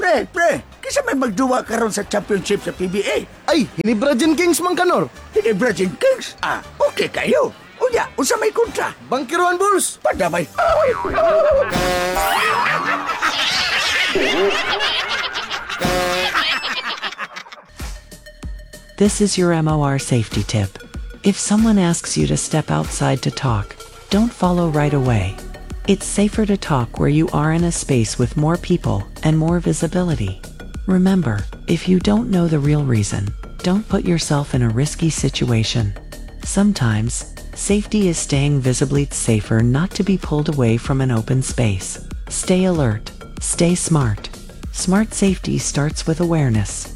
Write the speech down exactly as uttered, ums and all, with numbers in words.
Pre, pre, kisa may magduwa karon sa championship sa P B A. Ay, Hinibrajan Kings man kanor. Hindi Brazil Kings. Ah, okay kayo. Unya, unsa may kontra? Bangkiruan Bulls. Padamay. This is your M O R safety tip. If someone asks you to step outside to talk, don't follow right away. It's safer to talk where you are in a space with more people and more visibility. Remember, if you don't know the real reason, don't put yourself in a risky situation. Sometimes, safety is staying visibly safer not to be pulled away from an open space. Stay alert. Stay smart. Smart safety starts with awareness.